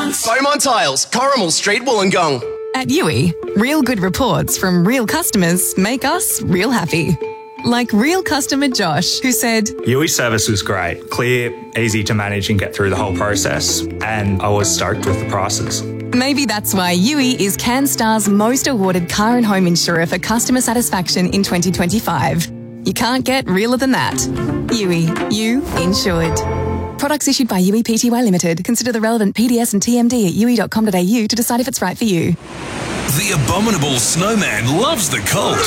Beaumont Tiles, Corrimal Street, Wollongong. At Yui, real good reports from real customers make us real happy. Like real customer Josh, who said, Yui service was great, clear, easy to manage and get through the whole process, and I was stoked with the prices. Maybe that's why Yui is CanStar's most awarded car and home insurer for customer satisfaction in 2025. You can't get realer than that. Yui, you insured. Products issued by Yui Pty Limited. Consider the relevant PDS and TMD at yui.com.au to decide if it's right for you. The abominable snowman loves the cold,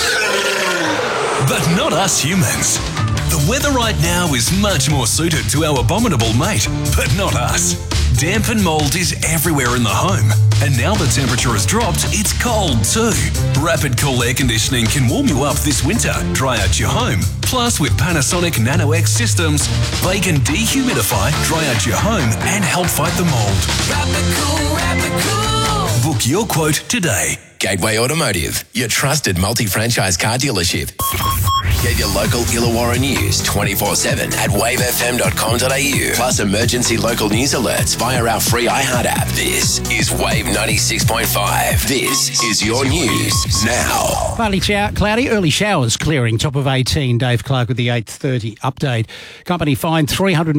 but not us humans. The weather right now is much more suited to our abominable mate, but not us. Damp and mould is everywhere in the home, and now the temperature has dropped, it's cold too. Rapid Cool Air Conditioning can warm you up this winter, dry out your home. Plus, with Panasonic Nano-X systems, they can dehumidify, dry out your home, and help fight the mould. Rapid Cool, Rapid Cool. Book your quote today. Gateway Automotive, your trusted multi-franchise car dealership. Get your local Illawarra news 24/7 at wavefm.com.au. Plus emergency local news alerts via our free iHeart app. This is Wave 96.5. This is your news now. Partly cloudy, early showers clearing, top of 18. Dave Clark with the 8:30 update. Company fined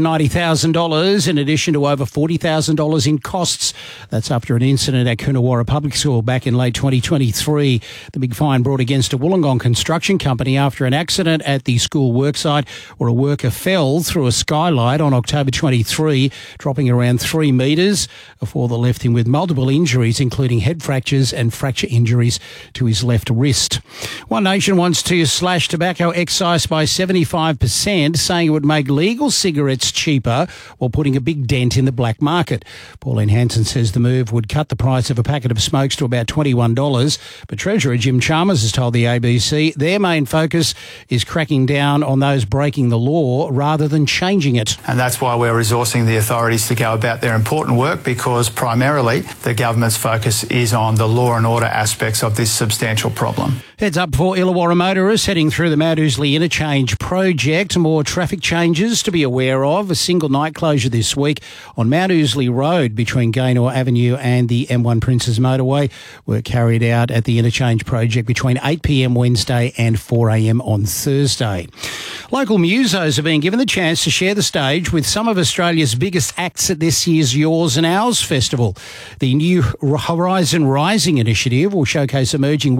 $390,000 in addition to over $40,000 in costs. That's after an incident at Coonawarra Public School back in late 2023. The big fine brought against a Wollongong construction company after an accident at the school worksite where a worker fell through a skylight on October 23, dropping around 3 metres before they left him with multiple injuries, including head fractures and fracture injuries to his left wrist. One Nation wants to slash tobacco excise by 75%, saying it would make legal cigarettes cheaper while putting a big dent in the black market. Pauline Hanson says the move would cut the price of a packet of smokes to about $21, but Treasurer Jim Chalmers has told the ABC their main focus is cracking down on those breaking the law rather than changing it. And that's why we're resourcing the authorities to go about their important work, because primarily the government's focus is on the law and order aspects of this substantial problem. Heads up for Illawarra motorists heading through the Mount Ousley Interchange project. More traffic changes to be aware of. A single night closure this week on Mount Ousley Road between Gaynor Avenue and the M1 Princes Motorway. Work carried out at the interchange project between 8 p.m. Wednesday and 4 a.m. on Thursday. Local musos are being given the chance to share the stage with some of Australia's biggest acts at this year's Yours and Ours Festival. The new Horizon Rising initiative will showcase emerging